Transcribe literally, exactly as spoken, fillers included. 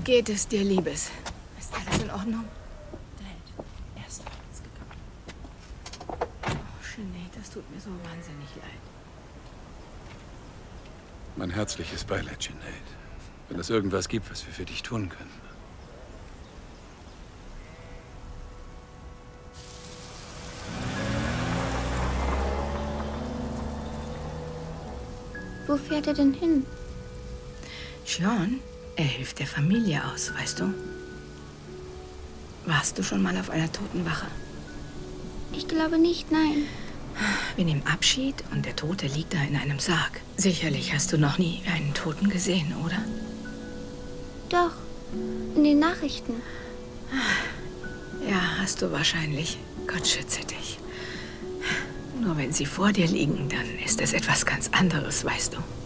geht es dir, Liebes? Ist alles in Ordnung? Dad, er ist abends gegangen. Oh, Sinead, das tut mir so wahnsinnig leid. Mein herzliches Beileid, Sinead. Wenn es irgendwas gibt, was wir für dich tun können. Wo fährt er denn hin? Sean, er hilft der Familie aus, weißt du? Warst du schon mal auf einer Totenwache? Ich glaube nicht, nein. Wir nehmen Abschied und der Tote liegt da in einem Sarg. Sicherlich hast du noch nie einen Toten gesehen, oder? Doch, in den Nachrichten. Ja, hast du wahrscheinlich. Gott schütze dich. Nur wenn sie vor dir liegen, dann ist es etwas ganz anderes, weißt du.